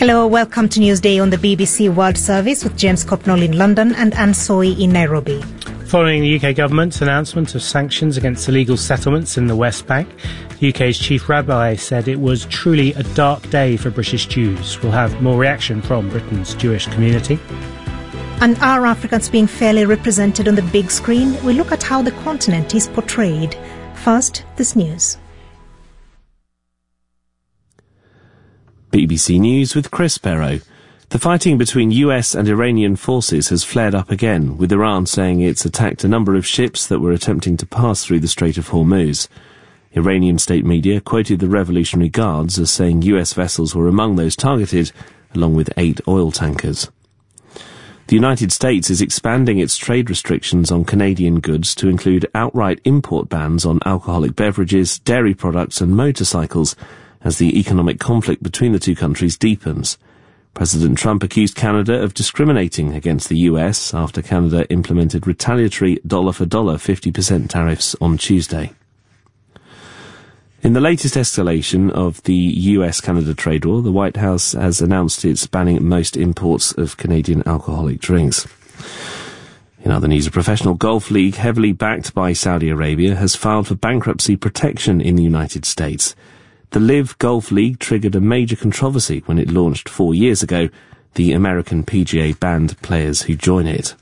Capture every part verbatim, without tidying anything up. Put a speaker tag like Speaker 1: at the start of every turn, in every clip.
Speaker 1: Hello, welcome to Newsday on the B B C World Service with James Copnall in London and Anne Soy in Nairobi.
Speaker 2: Following the U K government's announcement of sanctions against illegal settlements in the West Bank, the U K's chief rabbi said it was truly a dark day for British Jews. We'll have more reaction from Britain's Jewish community.
Speaker 1: And are Africans being fairly represented on the big screen? We look at how the continent is portrayed. First, this news.
Speaker 3: B B C News with Chris Barrow. The fighting between U S and Iranian forces has flared up again, with Iran saying it's attacked a number of ships that were attempting to pass through the Strait of Hormuz. Iranian state media quoted the Revolutionary Guards as saying U S vessels were among those targeted, along with eight oil tankers. The United States is expanding its trade restrictions on Canadian goods to include outright import bans on alcoholic beverages, dairy products and motorcycles, as the economic conflict between the two countries deepens. President Trump accused Canada of discriminating against the U S after Canada implemented retaliatory dollar-for-dollar fifty percent tariffs on Tuesday. In the latest escalation of the U S Canada trade war, the White House has announced it's banning most imports of Canadian alcoholic drinks. In other news, a professional golf league heavily backed by Saudi Arabia has filed for bankruptcy protection in the United States. The Live Golf League triggered a major controversy when it launched four years ago. The American P G A banned players who join it.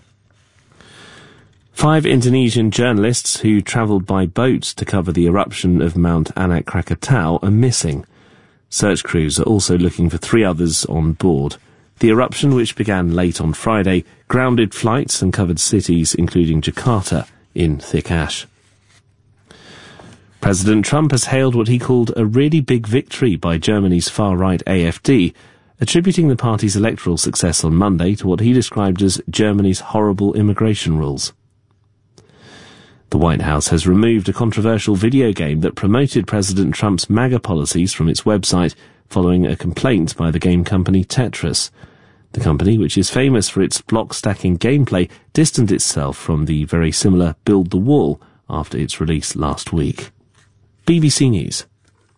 Speaker 3: Five Indonesian journalists who travelled by boat to cover the eruption of Mount Anak Krakatau are missing. Search crews are also looking for three others on board. The eruption, which began late on Friday, grounded flights and covered cities including Jakarta in thick ash. President Trump has hailed what he called a really big victory by Germany's far-right A F D, attributing the party's electoral success on Monday to what he described as Germany's horrible immigration rules. The White House has removed a controversial video game that promoted President Trump's MAGA policies from its website following a complaint by the game company Tetris. The company, which is famous for its block-stacking gameplay, distanced itself from the very similar Build the Wall after its release last week. B B C News.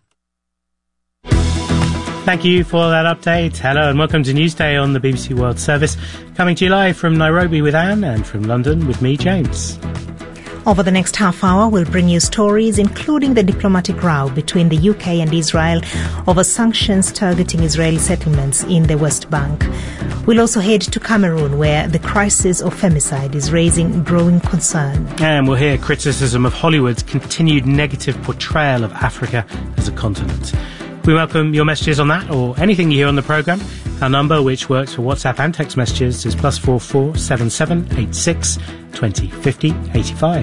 Speaker 2: Thank you for that update. Hello and welcome to Newsday on the B B C World Service. Coming to you live from Nairobi with Anne and from London with me, James.
Speaker 1: Over the next half hour, we'll bring you stories including the diplomatic row between the U K and Israel over sanctions targeting Israeli settlements in the West Bank. We'll also head to Cameroon, where the crisis of femicide is raising growing concern.
Speaker 2: And we'll hear criticism of Hollywood's continued negative portrayal of Africa as a continent. We welcome your messages on that or anything you hear on the programme. Our number, which works for WhatsApp and text messages, is plus four four seven seven eight six twenty fifty eighty five.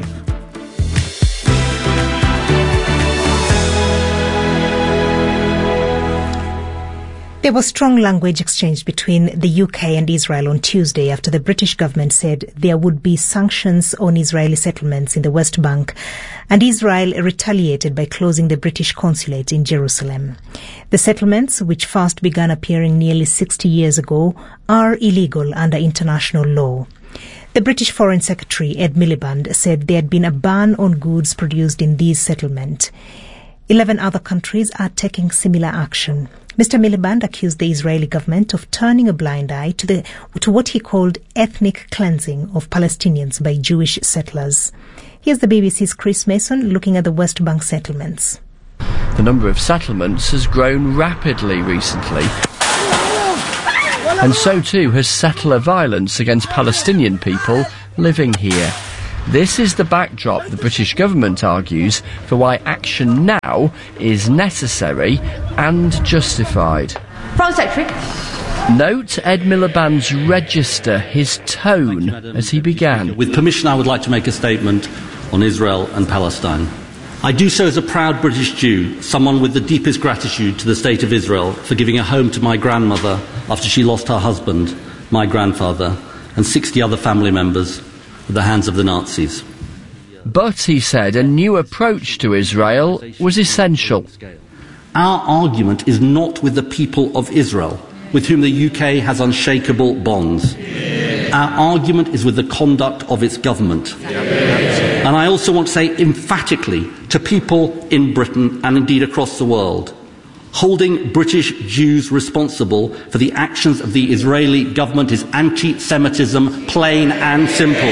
Speaker 1: There was strong language exchange between the U K and Israel on Tuesday after the British government said there would be sanctions on Israeli settlements in the West Bank, and Israel retaliated by closing the British consulate in Jerusalem. The settlements, which first began appearing nearly sixty years ago, are illegal under international law. The British Foreign Secretary, Ed Miliband, said there had been a ban on goods produced in these settlements. Eleven other countries are taking similar action. Mister Miliband accused the Israeli government of turning a blind eye to, the, to what he called ethnic cleansing of Palestinians by Jewish settlers. Here's the B B C's Chris Mason looking at the West Bank settlements.
Speaker 4: The number of settlements has grown rapidly recently, and so too has settler violence against Palestinian people living here. This is the backdrop, the British government argues, for why action now is necessary and justified.
Speaker 5: Foreign Secretary.
Speaker 4: Note Ed Miliband's register, his tone you, as he began.
Speaker 6: With permission, I would like to make a statement on Israel and Palestine. I do so as a proud British Jew, someone with the deepest gratitude to the State of Israel for giving a home to my grandmother after she lost her husband, my grandfather, and sixty other family members at the hands of the Nazis.
Speaker 4: But, he said, a new approach to Israel was essential.
Speaker 6: Our argument is not with the people of Israel, with whom the U K has unshakable bonds. Our argument is with the conduct of its government. And I also want to say emphatically to people in Britain and indeed across the world, Holding British Jews responsible for the actions of the Israeli government is anti-Semitism, plain and simple.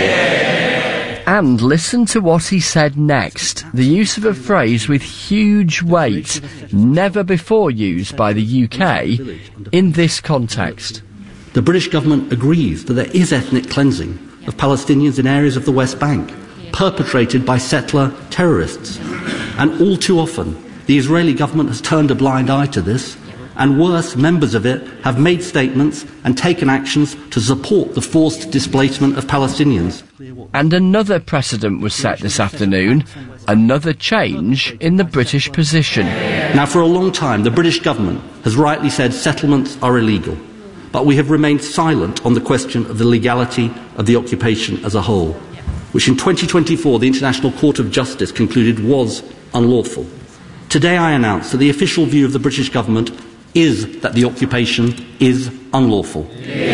Speaker 4: And listen to what he said next. The use of a phrase with huge weight, never before used by the U K, in this context.
Speaker 6: The British government agrees that there is ethnic cleansing of Palestinians in areas of the West Bank, perpetrated by settler terrorists. And all too often, the Israeli government has turned a blind eye to this, and worse, members of it have made statements and taken actions to support the forced displacement of Palestinians.
Speaker 4: And another precedent was set this afternoon, another change in the British position.
Speaker 6: Now, for a long time, the British government has rightly said settlements are illegal, but we have remained silent on the question of the legality of the occupation as a whole, which in twenty twenty-four the International Court of Justice concluded was unlawful. Today I announce that the official view of the British government is that the occupation is unlawful.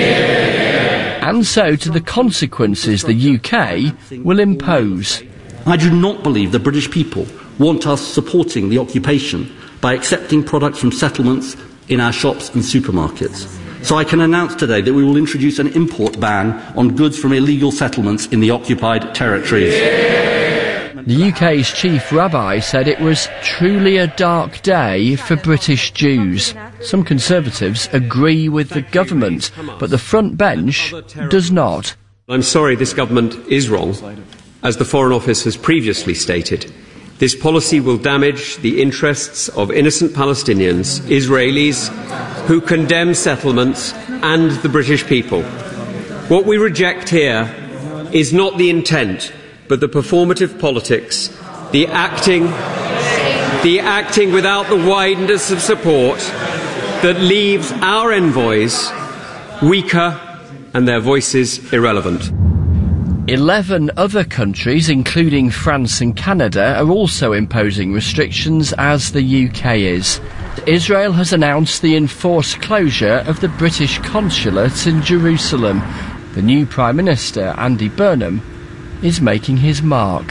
Speaker 4: And so to the consequences the U K will impose.
Speaker 6: I do not believe the British people want us supporting the occupation by accepting products from settlements in our shops and supermarkets. So I can announce today that we will introduce an import ban on goods from illegal settlements in the occupied territories.
Speaker 4: The U K's chief rabbi said it was truly a dark day for British Jews. Some Conservatives agree with the government, but the front bench does not.
Speaker 5: I'm sorry, this government is wrong. As the Foreign Office has previously stated, this policy will damage the interests of innocent Palestinians, Israelis, who condemn settlements, and the British people. What we reject here is not the intent, but the performative politics, the acting, the acting without the wideness of support that leaves our envoys weaker and their voices irrelevant.
Speaker 4: Eleven other countries, including France and Canada, are also imposing restrictions, as the U K is. Israel has announced the enforced closure of the British consulate in Jerusalem. The new Prime Minister, Andy Burnham, is making his mark.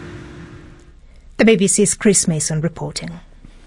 Speaker 1: The B B C's Chris Mason reporting.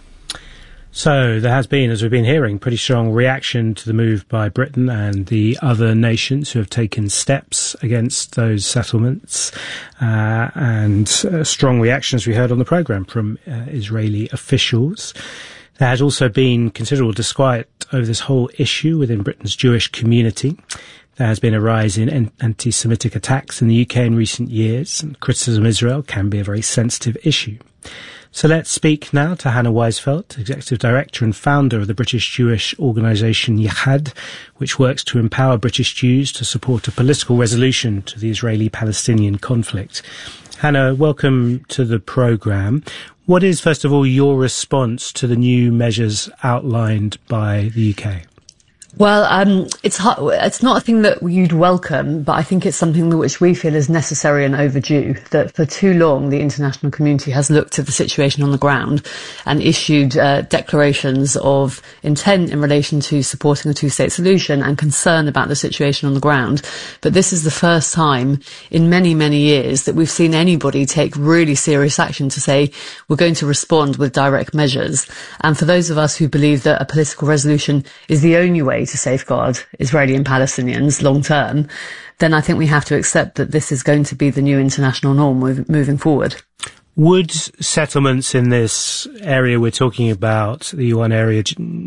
Speaker 2: So there has been, as we've been hearing, pretty strong reaction to the move by Britain and the other nations who have taken steps against those settlements, uh, and uh, strong reactions we heard on the programme from uh, Israeli officials. There has also been considerable disquiet over this whole issue within Britain's Jewish community. There has been a rise in anti-Semitic attacks in the U K in recent years, and criticism of Israel can be a very sensitive issue. So let's speak now to Hannah Weisfeld, Executive Director and founder of the British Jewish organisation Yachad, which works to empower British Jews to support a political resolution to the Israeli-Palestinian conflict. Hannah, welcome to the programme. What is, first of all, your response to the new measures outlined by the U K?
Speaker 7: Well, um, it's hard, it's not a thing that you'd welcome, but I think it's something which we feel is necessary and overdue. That for too long the international community has looked at the situation on the ground and issued uh, declarations of intent in relation to supporting a two-state solution and concern about the situation on the ground. But this is the first time in many, many years that we've seen anybody take really serious action to say we're going to respond with direct measures. And for those of us who believe that a political resolution is the only way to safeguard Israeli and Palestinians long term, then I think we have to accept that this is going to be the new international norm move, moving forward.
Speaker 2: Would settlements in this area we're talking about, the one area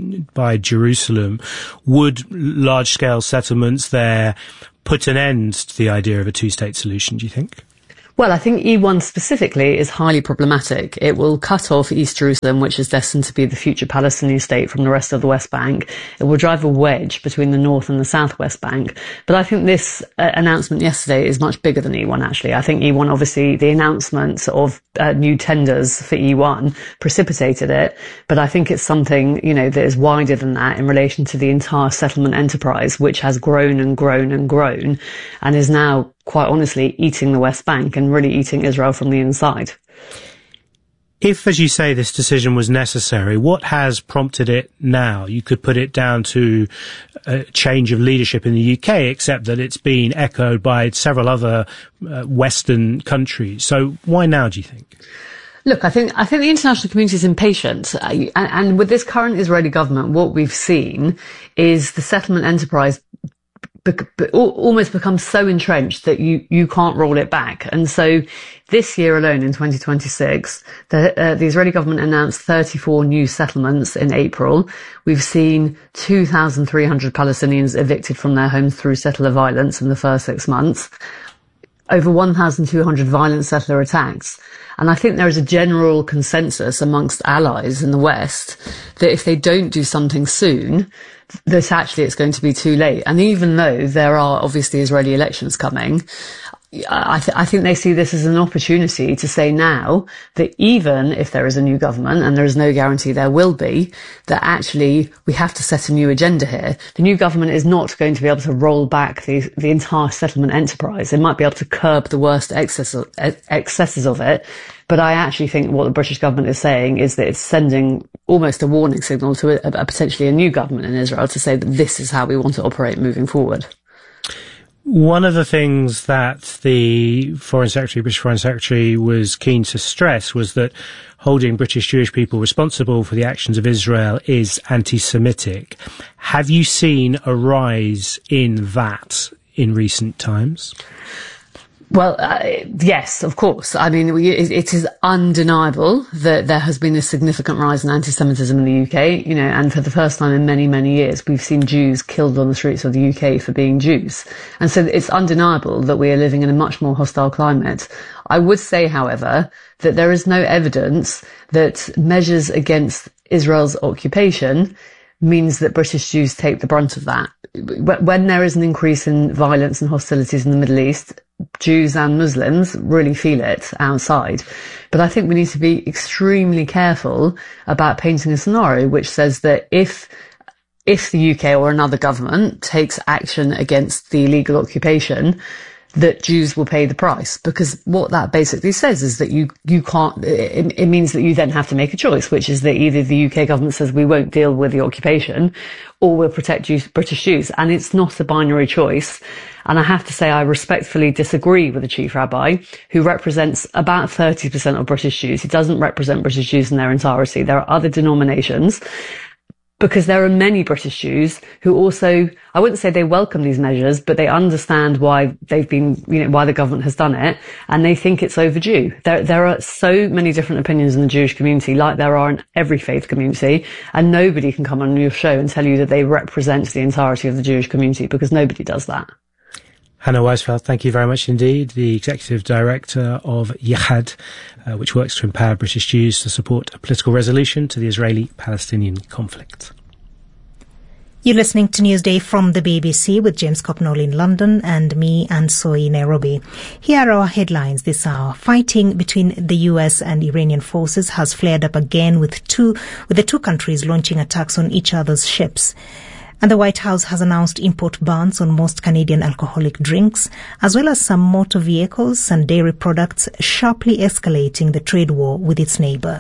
Speaker 2: by Jerusalem, would large-scale settlements there put an end to the idea of a two-state solution, do you think?
Speaker 7: Well, I think E one specifically is highly problematic. It will cut off East Jerusalem, which is destined to be the future Palestinian state, from the rest of the West Bank. It will drive a wedge between the North and the South West Bank. But I think this uh, announcement yesterday is much bigger than E one, actually. I think E one, obviously, the announcement of uh, new tenders for E one precipitated it. But I think it's something, you know, that is wider than that in relation to the entire settlement enterprise, which has grown and grown and grown and is now, quite honestly, eating the West Bank and really eating Israel from the inside.
Speaker 2: If, as you say, this decision was necessary, what has prompted it now? You could put it down to a change of leadership in the U K, except that it's been echoed by several other uh, Western countries. So why now, do you think?
Speaker 7: Look, I think I think the international community is impatient, uh, and, and with this current Israeli government, what we've seen is the settlement enterprise be- be- almost becomes so entrenched that you you can't roll it back. And so, this year alone, in twenty twenty-six, the, uh, the Israeli government announced thirty-four new settlements in April. We've seen two thousand three hundred Palestinians evicted from their homes through settler violence in the first six months. Over one thousand two hundred violent settler attacks. And I think there is a general consensus amongst allies in the West that if they don't do something soon, that actually it's going to be too late. And even though there are obviously Israeli elections coming, I, th- I think they see this as an opportunity to say now that even if there is a new government, and there is no guarantee there will be, that actually we have to set a new agenda here. The new government is not going to be able to roll back the, the entire settlement enterprise. They might be able to curb the worst excess of, excesses of it. But I actually think what the British government is saying is that it's sending almost a warning signal to a, a potentially a new government in Israel to say that this is how we want to operate moving forward.
Speaker 2: One of the things that the Foreign Secretary, British Foreign Secretary, was keen to stress was that holding British Jewish people responsible for the actions of Israel is anti-Semitic. Have you seen a rise in that in recent times?
Speaker 7: Well, uh, yes, of course. I mean, we, it, it is undeniable that there has been a significant rise in anti-Semitism in the U K, you know, and for the first time in many, many years, we've seen Jews killed on the streets of the U K for being Jews. And so it's undeniable that we are living in a much more hostile climate. I would say, however, that there is no evidence that measures against Israel's occupation means that British Jews take the brunt of that. When there is an increase in violence and hostilities in the Middle East, Jews and Muslims really feel it outside. But I think we need to be extremely careful about painting a scenario which says that if if the U K or another government takes action against the illegal occupation, that Jews will pay the price, because what that basically says is that you, you can't, it, it means that you then have to make a choice, which is that either the U K government says we won't deal with the occupation or we'll protect Jews, British Jews. And it's not a binary choice. And I have to say I respectfully disagree with the Chief Rabbi, who represents about thirty percent of British Jews. He doesn't represent British Jews in their entirety. There are other denominations. Because there are many British Jews who also, I wouldn't say they welcome these measures, but they understand why they've been, you know, why the government has done it, and they think it's overdue. There, there are so many different opinions in the Jewish community, like there are in every faith community, and nobody can come on your show and tell you that they represent the entirety of the Jewish community, because nobody does that.
Speaker 2: Hannah Weisfeld, thank you very much indeed, the Executive Director of Yachad, uh, which works to empower British Jews to support a political resolution to the Israeli-Palestinian conflict.
Speaker 1: You're listening to Newsday from the B B C with James Copnall in London and me, Anne Soy, in Nairobi. Here are our headlines this hour. Fighting between the U S and Iranian forces has flared up again with two, with the two countries launching attacks on each other's ships. And the White House has announced import bans on most Canadian alcoholic drinks, as well as some motor vehicles and dairy products, sharply escalating the trade war with its neighbour.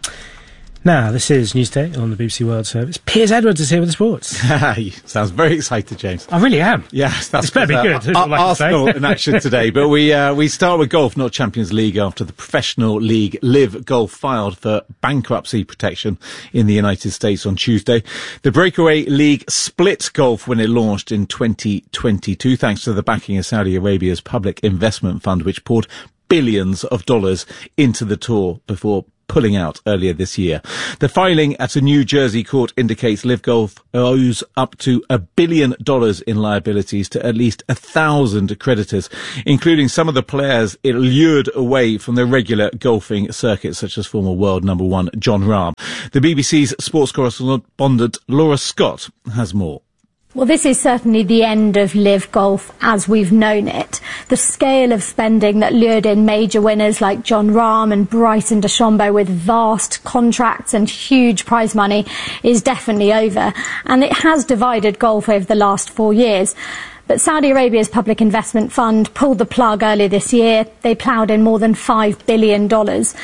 Speaker 2: Now, this is Newsday on the B B C World Service. Piers Edwards is here with the sports.
Speaker 8: Sounds very excited, James.
Speaker 2: I really am.
Speaker 8: Yes, that's
Speaker 2: it's better be good.
Speaker 8: Uh, Ar- Arsenal in action today, but we uh, we start with golf, not Champions League, after the professional league Live Golf filed for bankruptcy protection in the United States on Tuesday. The breakaway league split golf when it launched in twenty twenty-two, thanks to the backing of Saudi Arabia's public investment fund, which poured billions of dollars into the tour before pulling out earlier this year. The filing at a New Jersey court indicates Live Golf owes up to a billion dollars in liabilities to at least a thousand creditors, including some of the players it lured away from the regular golfing circuit, such as former world number one Jon Rahm. The B B C's sports correspondent Laura Scott has more.
Speaker 9: Well, this is certainly the end of Live Golf as we've known it. The scale of spending that lured in major winners like Jon Rahm and Bryson DeChambeau with vast contracts and huge prize money is definitely over. And it has divided golf over the last four years. But Saudi Arabia's public investment fund pulled the plug earlier this year. They ploughed in more than five billion dollars.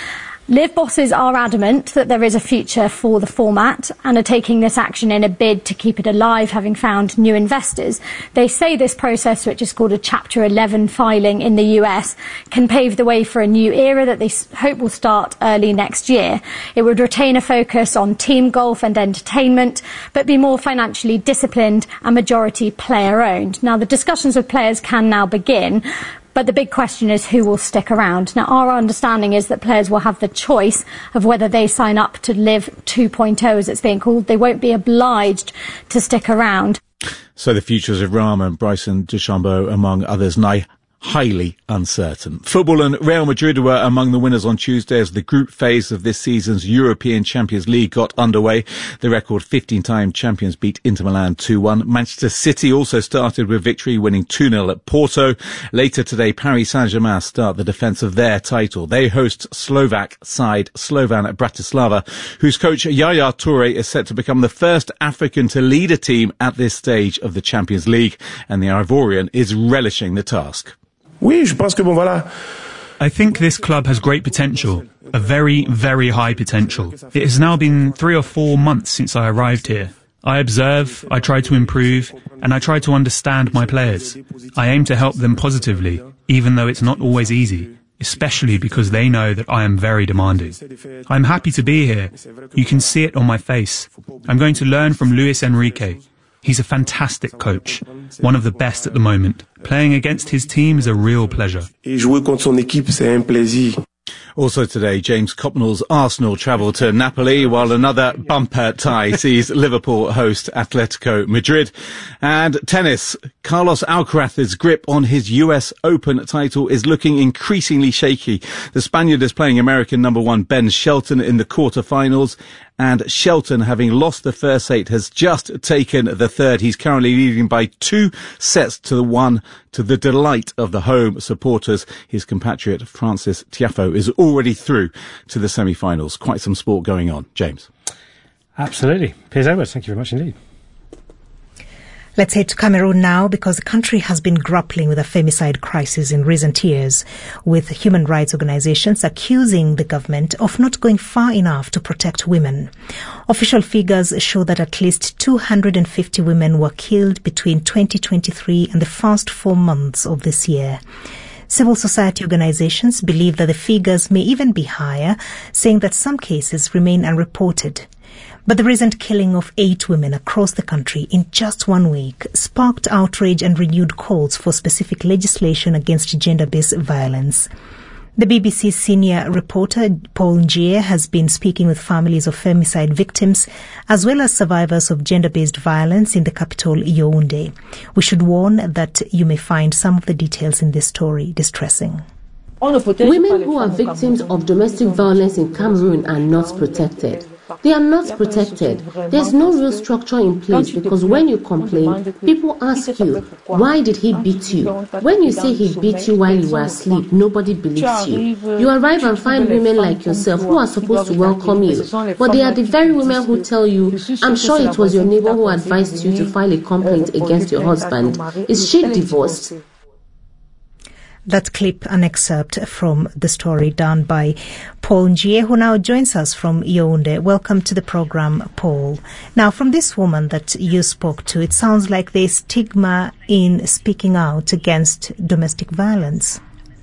Speaker 9: Live bosses are adamant that there is a future for the format and are taking this action in a bid to keep it alive, having found new investors. They say this process, which is called a Chapter eleven filing in the U S, can pave the way for a new era that they hope will start early next year. It would retain a focus on team golf and entertainment, but be more financially disciplined and majority player-owned. Now, the discussions with players can now begin, but the big question is who will stick around. Now, our understanding is that players will have the choice of whether they sign up to Live two point oh, as it's being called. They won't be obliged to stick around.
Speaker 8: So the futures of Rahm and Bryson DeChambeau, among others, now highly uncertain. Football and Real Madrid were among the winners on Tuesday as the group phase of this season's European Champions League got underway. The record fifteen-time champions beat Inter Milan two one. Manchester City also started with victory, winning two nil at Porto. Later today, Paris Saint-Germain start the defence of their title. They host Slovak side Slovan Bratislava, whose coach Yaya Toure is set to become the first African to lead a team at this stage of the Champions League, and the Ivorian is relishing the task.
Speaker 10: Oui, je pense que bon voilà.
Speaker 11: I think this club has great potential, a very, very high potential. It has now been three or four months since I arrived here. I observe, I try to improve, and I try to understand my players. I aim to help them positively, even though it's not always easy, especially because they know that I am very demanding. I'm happy to be here. You can see it on my face. I'm going to learn from Luis Enrique. He's a fantastic coach, one of the best at the moment. Playing against his team is a real pleasure.
Speaker 8: Also today, James Copnell's Arsenal travel to Napoli, while another bumper tie sees Liverpool host Atletico Madrid. And tennis, Carlos Alcaraz's grip on his U S Open title is looking increasingly shaky. The Spaniard is playing American number one Ben Shelton in the quarterfinals, and Shelton, having lost the first set, has just taken the third. He's currently leading by two sets to the one, to the delight of the home supporters. His compatriot Francis Tiafoe is already through to the semi-finals. Quite some sport going on. James.
Speaker 2: Absolutely. Piers Edwards, thank you very much indeed.
Speaker 1: Let's head to Cameroon now, because the country has been grappling with a femicide crisis in recent years, with human rights organizations accusing the government of not going far enough to protect women. Official figures show that at least two hundred fifty women were killed between twenty twenty-three and the first four months of this year. Civil society organizations believe that the figures may even be higher, saying that some cases remain unreported. But the recent killing of eight women across the country in just one week sparked outrage and renewed calls for specific legislation against gender-based violence. The B B C's senior reporter Paul Ngier has been speaking with families of femicide victims as well as survivors of gender-based violence in the capital, Yaoundé. We should warn that you may find some of the details in this story distressing.
Speaker 12: Women who are victims of domestic violence in Cameroon are not protected. They are not protected. There's no real structure in place, because when you complain, people ask you, why did he beat you? When you say he beat you while you were asleep, nobody believes you. You arrive and find women like yourself who are supposed to welcome you, but they are the very women who tell you, I'm sure it was your neighbor who advised you to file a complaint against your husband. Is she divorced?
Speaker 1: That clip, an excerpt from the story done by Paul Ngier, who now joins us from Yaoundé. Welcome to the program, Paul. Now, from this woman that you spoke to, it sounds like there's stigma in speaking out against domestic violence.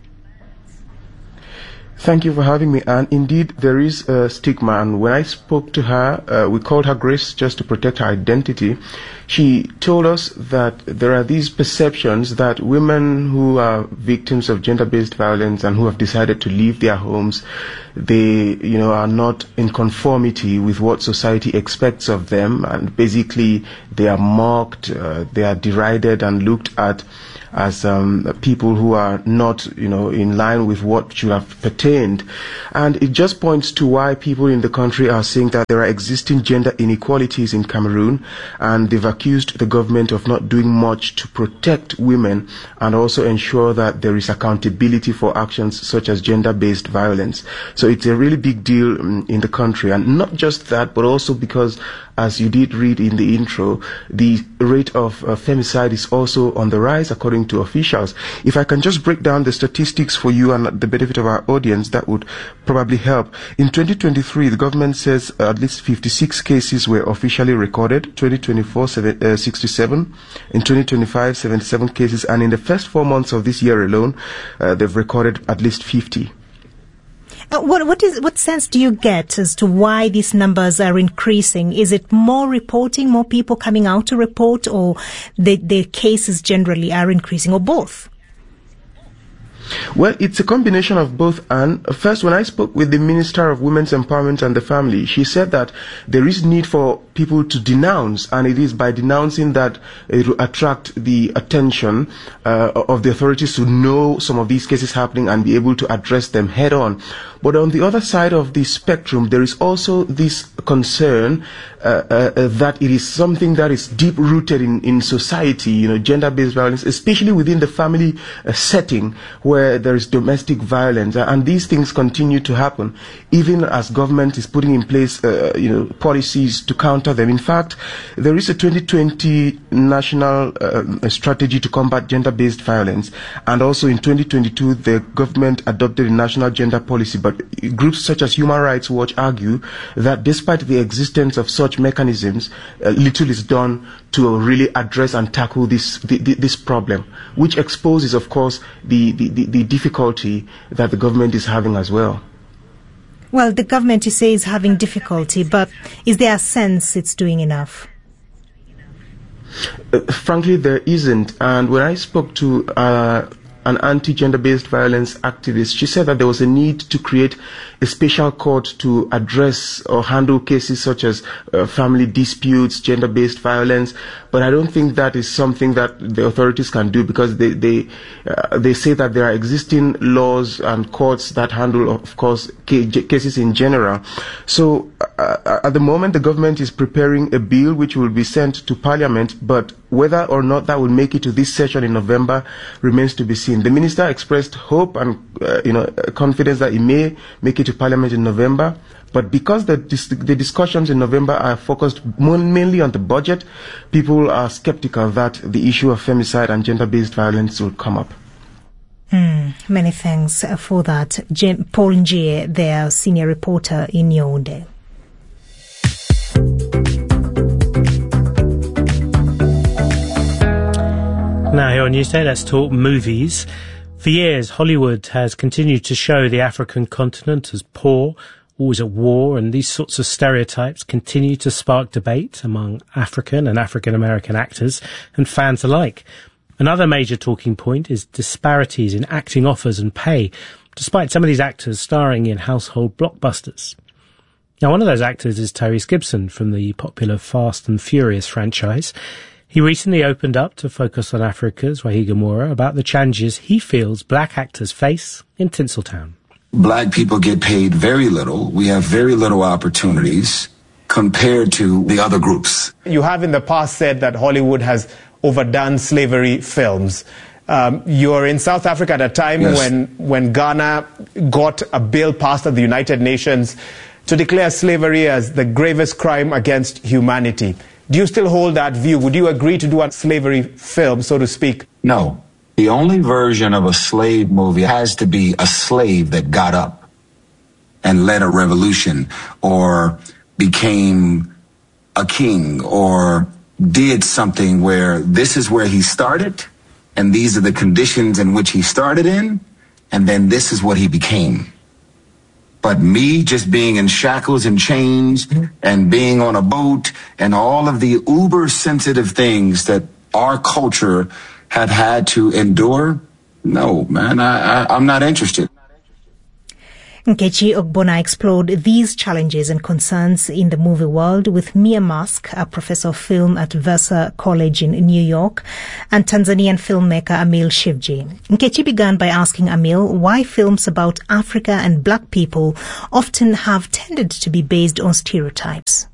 Speaker 10: Thank you for having me. And indeed, there is a stigma. And when I spoke to her, uh, we called her Grace just to protect her identity. She told us that there are these perceptions that women who are victims of gender-based violence and who have decided to leave their homes, they, you know, are not in conformity with what society expects of them, and basically they are mocked, uh, they are derided and looked at as um, people who are not, you know, in line with what should have pertained. And it just points to why people in the country are saying that there are existing gender inequalities in Cameroon, and they've accused the government of not doing much to protect women and also ensure that there is accountability for actions such as gender-based violence. So it's a really big deal um, in the country, and not just that, but also because as you did read in the intro, the rate of uh, femicide is also on the rise, according to officials. If I can just break down the statistics for you and the benefit of our audience, that would probably help. In twenty twenty-three, the government says uh, at least fifty-six cases were officially recorded. twenty twenty-four, seven, uh, sixty-seven. In twenty twenty-five, seventy-seven cases. And in the first four months of this year alone, uh, they've recorded at least fifty.
Speaker 1: Uh, what, what is, what sense do you get as to why these numbers are increasing? Is it more reporting, more people coming out to report, or the, the cases generally are increasing, or both?
Speaker 10: Well, it's a combination of both. And first, when I spoke with the Minister of Women's Empowerment and the Family, she said that there is need for people to denounce, and it is by denouncing that it will attract the attention uh, of the authorities to know some of these cases happening and be able to address them head on. But on the other side of the spectrum, there is also this concern uh, uh, that it is something that is deep-rooted in, in society, you know, gender-based violence, especially within the family uh, setting where there is domestic violence. And these things continue to happen, even as government is putting in place, uh, you know, policies to counter them. In fact, there is a twenty twenty national uh, strategy to combat gender-based violence, and also in twenty twenty-two, the government adopted a national gender policy. But groups such as Human Rights Watch argue that despite the existence of such mechanisms, uh, little is done to really address and tackle this the, the, this problem, which exposes, of course, the, the, the, the difficulty that the government is having as well.
Speaker 1: Well, the government, you say, is having difficulty, but is there a sense it's doing enough?
Speaker 10: Uh, frankly, there isn't. And when I spoke to uh, an anti-gender-based violence activist, she said that there was a need to create a special court to address or handle cases such as uh, family disputes, gender-based violence. But I don't think that is something that the authorities can do, because they they uh, they say that there are existing laws and courts that handle, of course, cases in general. So uh, at the moment, the government is preparing a bill which will be sent to Parliament, but whether or not that will make it to this session in November remains to be seen. The minister expressed hope and uh, you know confidence that it may make it to Parliament in November. But because the, dis- the discussions in November are focused mainly on the budget, people are skeptical that the issue of femicide and gender-based violence will come up.
Speaker 1: Mm, many thanks for that. Jim, Paul Njie, their senior reporter in Yaoundé.
Speaker 2: Now here on Newsday, let's talk movies. For years, Hollywood has continued to show the African continent as poor, always at war, and these sorts of stereotypes continue to spark debate among African and African-American actors and fans alike. Another major talking point is disparities in acting offers and pay, despite some of these actors starring in household blockbusters. Now, one of those actors is Tyrese Gibson from the popular Fast and Furious franchise. He recently opened up to Focus on Africa's Wahiga Moura about the challenges he feels black actors face in Tinseltown.
Speaker 13: Black people get paid very little. We have very little opportunities compared to the other groups.
Speaker 14: You have in the past said that Hollywood has overdone slavery films. Um, you're in South Africa at a time yes. when, when Ghana got a bill passed at the United Nations to declare slavery as the gravest crime against humanity. Do you still hold that view? Would you agree to do a slavery film, so to speak?
Speaker 13: No. The only version of a slave movie has to be a slave that got up and led a revolution or became a king or did something where this is where he started and these are the conditions in which he started in, and then this is what he became. But me just being in shackles and chains and being on a boat and all of the uber sensitive things that our culture have had to endure, no, man, I, I, I'm not interested.
Speaker 1: Nkechi Ogbonna explored these challenges and concerns in the movie world with Mia Musk, a professor of film at Versa College in New York, and Tanzanian filmmaker Amil Shivji. Nkechi began by asking Amil why films about Africa and black people often have tended to be based on stereotypes.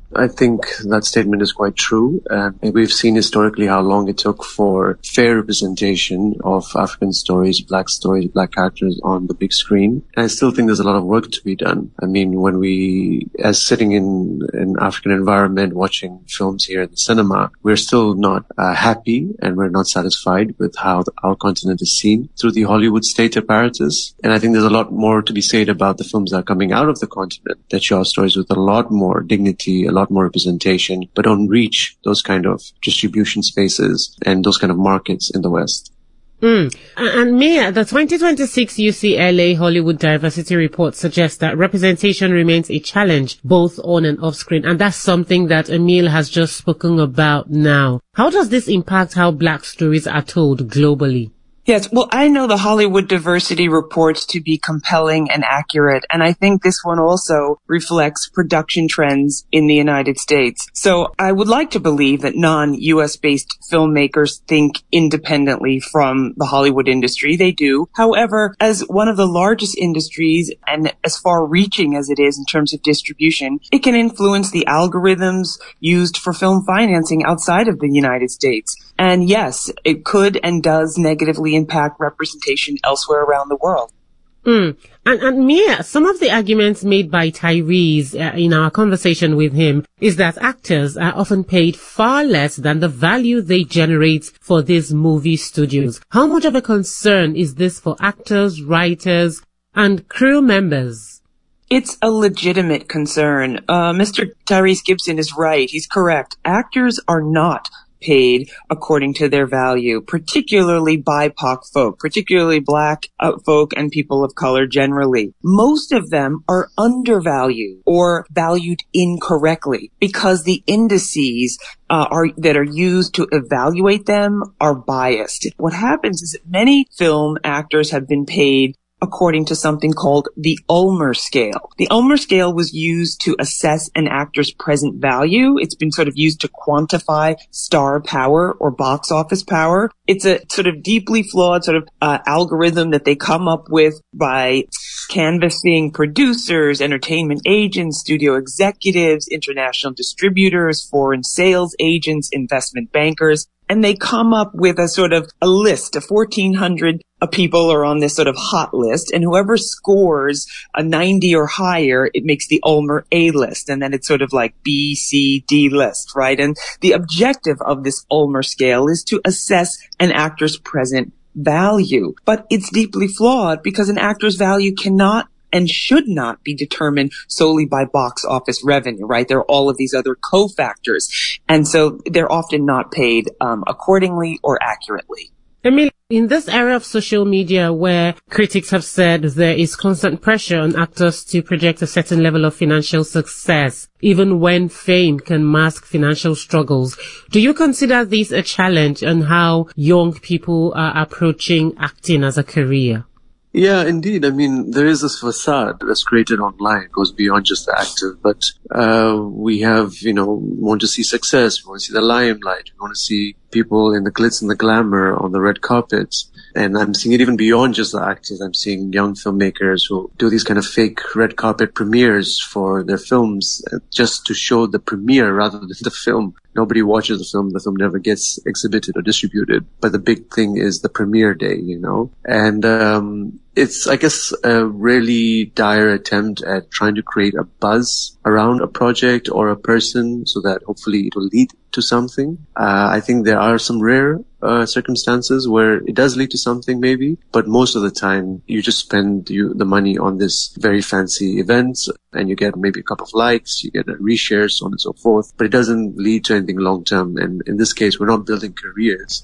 Speaker 15: I think that statement is quite true. Uh, we've seen historically how long it took for fair representation of African stories, black stories, black characters on the big screen. And I still think there's a lot of work to be done. I mean, when we, as sitting in an African environment, watching films here in the cinema, we're still not uh, happy and we're not satisfied with how the, our continent is seen through the Hollywood state apparatus. And I think there's a lot more to be said about the films that are coming out of the continent that show stories with a lot more dignity, a lot more representation, but don't reach those kind of distribution spaces and those kind of markets in the West.
Speaker 16: Mm. And Mia, the twenty twenty-six U C L A Hollywood Diversity Report suggests that representation remains a challenge both on and off screen, and that's something that Emile has just spoken about now. How does this impact how black stories are told globally?
Speaker 17: Yes, well, I know the Hollywood Diversity Reports to be compelling and accurate, and I think this one also reflects production trends in the United States. So I would like to believe that non-U S based filmmakers think independently from the Hollywood industry. They do. However, as one of the largest industries and as far-reaching as it is in terms of distribution, it can influence the algorithms used for film financing outside of the United States. And yes, it could and does negatively impact representation elsewhere around the world.
Speaker 16: Mm. And, and Mia, some of the arguments made by Tyrese uh, in our conversation with him is that actors are often paid far less than the value they generate for these movie studios. How much of a concern is this for actors, writers, and crew members?
Speaker 17: It's a legitimate concern. Uh, Mister Tyrese Gibson is right. He's correct. Actors are not paid according to their value, particularly B I P O C folk, particularly black uh, folk and people of color generally. Most of them are undervalued or valued incorrectly because the indices uh, are that are used to evaluate them are biased. What happens is that many film actors have been paid according to something called the Ulmer scale. The Ulmer scale was used to assess an actor's present value. It's been sort of used to quantify star power or box office power. It's a sort of deeply flawed sort of uh, algorithm that they come up with by canvassing producers, entertainment agents, studio executives, international distributors, foreign sales agents, investment bankers. And they come up with a sort of a list of fourteen hundred people are on this sort of hot list, and whoever scores a ninety or higher, it makes the Ulmer A list, and then it's sort of like B, C, D list, right? And the objective of this Ulmer scale is to assess an actor's present value. But it's deeply flawed because an actor's value cannot and should not be determined solely by box office revenue, right? There are all of these other cofactors. And so they're often not paid um, accordingly or accurately.
Speaker 16: Emile, in this era of social media where critics have said there is constant pressure on actors to project a certain level of financial success, even when fame can mask financial struggles, do you consider this a challenge on how young people are approaching acting as a career?
Speaker 15: Yeah, indeed. I mean, there is this facade that's created online. It goes beyond just the actor. But uh we have, you know, want to see success. We want to see the limelight. We want to see people in the glitz and the glamour on the red carpets. And I'm seeing it even beyond just the actors. I'm seeing young filmmakers who do these kind of fake red carpet premieres for their films just to show the premiere rather than the film. Nobody watches the film. The film never gets exhibited or distributed. But the big thing is the premiere day, you know. And um it's, I guess, a really dire attempt at trying to create a buzz around a project or a person so that hopefully it will lead to something. Uh, I think there are some rare uh, circumstances where it does lead to something maybe, but most of the time you just spend you, the money on this very fancy events and you get maybe a couple of likes, you get a reshare, so on and so forth, but it doesn't lead to anything long term. And in this case, we're not building careers.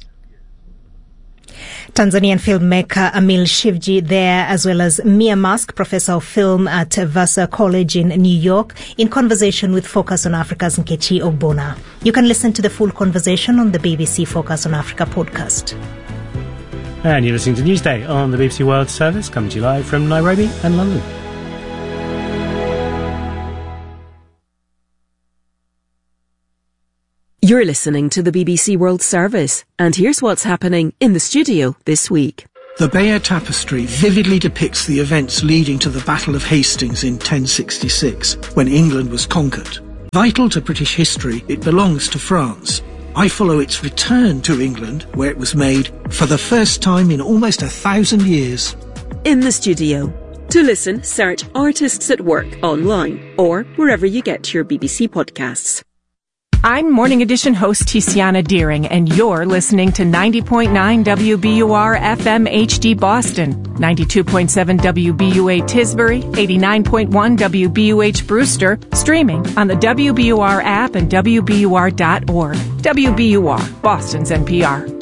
Speaker 1: Tanzanian filmmaker Emile Shivji there, as well as Mia Musk, professor of film at Vassar College in New York, in conversation with Focus on Africa's Nkechi Ogbonna. You can listen to the full conversation on the B B C Focus on Africa podcast.
Speaker 2: And you're listening to Newsday on the B B C World Service, coming to you live from Nairobi and London.
Speaker 18: You're listening to the B B C World Service, and here's what's happening in the studio this week.
Speaker 19: The Bayeux Tapestry vividly depicts the events leading to the Battle of Hastings in ten sixty-six, when England was conquered. Vital to British history, it belongs to France. I follow its return to England, where it was made for the first time in almost a thousand years.
Speaker 18: In the studio. To listen, search Artists at Work online or wherever you get your B B C podcasts.
Speaker 20: I'm Morning Edition host Tiziana Deering, and you're listening to ninety point nine W B U R F M H D Boston, ninety-two point seven W B U A Tisbury, eighty-nine point one W B U H Brewster, streaming on the W B U R app and W B U R dot org. W B U R, Boston's N P R.